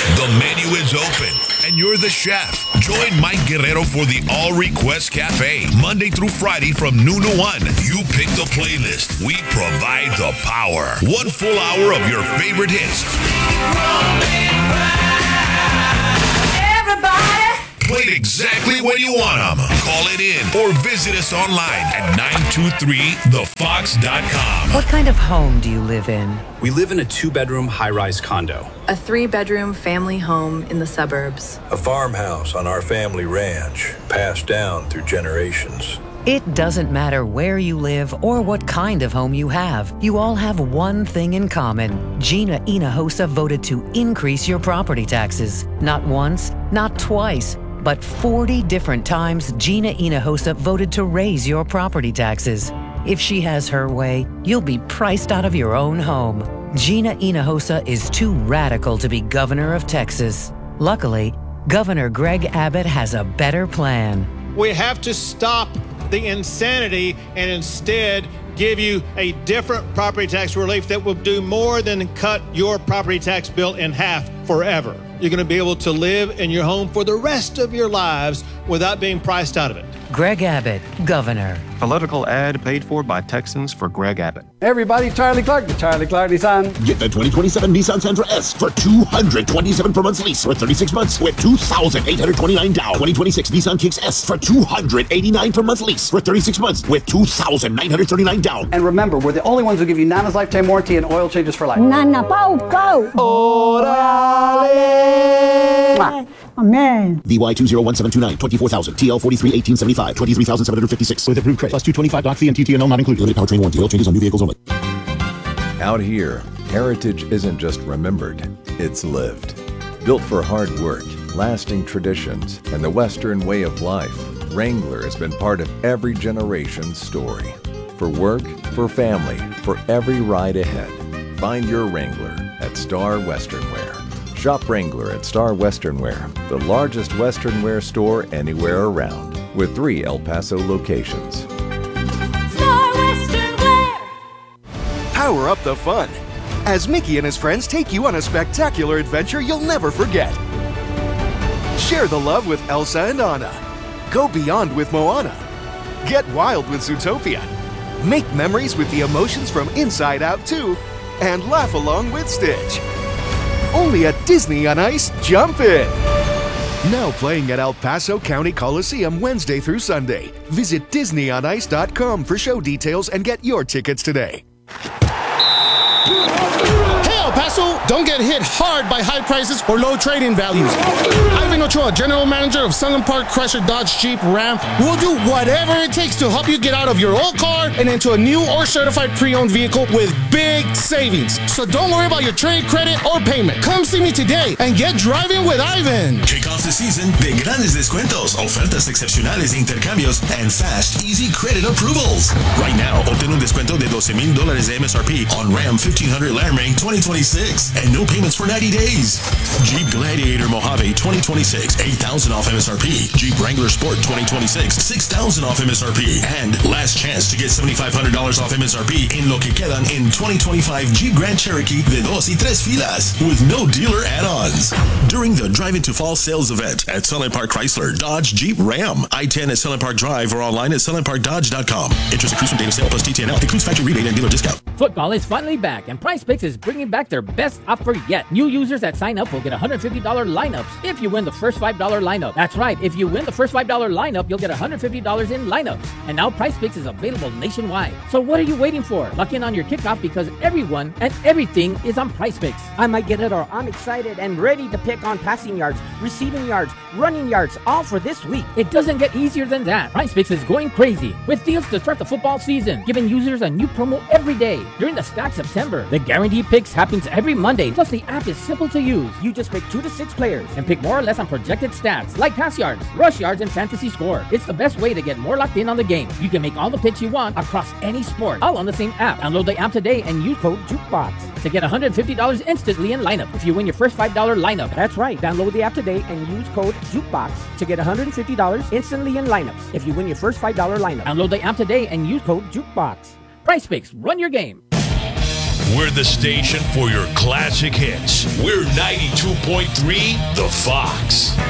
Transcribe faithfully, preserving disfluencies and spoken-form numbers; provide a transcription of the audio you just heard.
The menu is open, and you're the chef. Join Mike Guerrero for the All Request Cafe, Monday through Friday from noon to one. You pick the playlist. We provide the power. One full hour of your favorite hits. Everybody! Played exactly when you want them. Call it in or visit us online at nine two three the fox dot com. What kind of home do you live in? We live in a two-bedroom high-rise condo. A three-bedroom family home in the suburbs. A farmhouse on our family ranch, passed down through generations. It doesn't matter where you live or what kind of home you have. You all have one thing in common. Gina Hinojosa voted to increase your property taxes. Not once, not twice, but forty different times Gina Hinojosa voted to raise your property taxes. If she has her way, you'll be priced out of your own home. Gina Hinojosa is too radical to be governor of Texas. Luckily, Governor Greg Abbott has a better plan. We have to stop the insanity and instead give you a different property tax relief that will do more than cut your property tax bill in half forever. You're going to be able to live in your home for the rest of your lives without being priced out of it. Greg Abbott, Governor. Political ad paid for by Texans for Greg Abbott. Everybody, Charlie Clark, the Charlie Clark Nissan. Get the twenty twenty-seven Nissan Sentra S for two hundred twenty-seven per month lease for thirty-six months with two thousand eight hundred twenty-nine down. twenty twenty-six Nissan Kicks S for two hundred eighty-nine per month lease for thirty-six months with two thousand nine hundred thirty-nine down. And remember, we're the only ones who give you Nana's lifetime warranty and oil changes for life. Nana Pauco. Orale. Amen. V Y two zero one seven two nine, twenty-four thousand, T L forty-three eighteen seventy-five, twenty-three thousand seven hundred fifty-six. With approved credit. Plus two twenty-five doc fee and T T N L not included. Limited powertrain warranty. Oil changes on new vehicles only. Out here, heritage isn't just remembered, it's lived. Built for hard work, lasting traditions, and the Western way of life, Wrangler has been part of every generation's story. For work, for family, for every ride ahead. Find your Wrangler at Star Western Wear. Shop Wrangler at Star Western Wear, the largest Western wear store anywhere around, with three El Paso locations. Star Western Wear. Power up the fun as Mickey and his friends take you on a spectacular adventure you'll never forget. Share the love with Elsa and Anna. Go beyond with Moana. Get wild with Zootopia. Make memories with the emotions from Inside Out two, and laugh along with Stitch. Only at Disney on Ice, jump in! Now playing at El Paso County Coliseum Wednesday through Sunday. Visit Disney On Ice dot com for show details and get your tickets today. Hey, El Paso, don't get hit hard by high prices or low trade-in values. Ivan Ochoa, General Manager of Sunland Park Chrysler Dodge Jeep Ram, will do whatever it takes to help you get out of your old car and into a new or certified pre-owned vehicle with big savings. So don't worry about your trade credit or payment. Come see me today and get driving with Ivan. Kick off the season de grandes descuentos, ofertas excepcionales de intercambios, and fast, easy credit approvals. Right now, obtén un descuento de doce mil dólares de M S R P on Ram fifteen hundred Landmray twenty twenty-six and no payments for ninety days. Jeep Gladiator Mojave twenty twenty-six, eight thousand off M S R P. Jeep Wrangler Sport twenty twenty-six, six thousand off M S R P. And last chance to get seventy-five hundred dollars off M S R P en lo que quedan in twenty twenty-five Jeep Grand Cherokee de dos y tres filas with no dealer add-ons. During the Drive Into Fall sales event at Sunland Park Chrysler, Dodge, Jeep, Ram, I ten at Sunland Park Drive or online at sunland park dodge dot com. Interest accrues from date of sale plus T T N L. Includes factory rebate and dealer discount. Football is finally back, and PrizePicks is bringing back their best offer yet. New users that sign up will get one hundred fifty dollars lineups if you win the first five dollars lineup. That's right, if you win the first five dollars lineup, you'll get one hundred fifty dollars in lineups. And now PrizePicks is available nationwide. So what are you waiting for? Lock in on your kickoff because everyone and everything is on PrizePicks. I might get it, or I'm excited and ready to pick on passing yards, receiving yards, running yards, all for this week. It doesn't get easier than that. PrizePicks is going crazy with deals to start the football season, giving users a new promo every day during the Stack September. The Guaranteed Picks happens every Monday, plus the app is simple to use. You just pick two to six players and pick more or less on projected stats like pass yards, rush yards, and fantasy score. It's the best way to get more locked in on the game. You can make all the picks you want across any sport, all on the same app. Download the app today and use code JUKEBOX to get one hundred fifty dollars instantly in lineup if you win your first five dollars lineup. That's right. Download the app today and use code JUKEBOX to get one hundred fifty dollars instantly in lineups if you win your first five dollars lineup. Download the app today and use code JUKEBOX. PrizePicks, run your game. We're the station for your classic hits. We're ninety-two point three The Fox.